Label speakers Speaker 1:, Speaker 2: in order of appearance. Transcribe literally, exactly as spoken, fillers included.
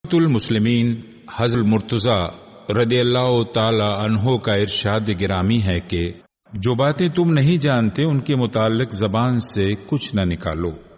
Speaker 1: तुल मुस्लिमीन हज़रत मुर्तज़ा रदियल्लाहु ताला अन्हो का इरशाद गिरामी है कि जो बातें तुम नहीं जानते उनके मुताल्लिक ज़बान से कुछ न निकालो।